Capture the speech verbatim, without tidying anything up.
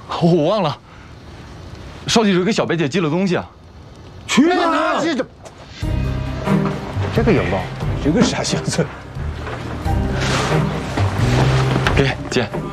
我忘了，邵记者给小白姐寄了东西啊。 去哪？这这个也忘，这个傻小子。 给姐。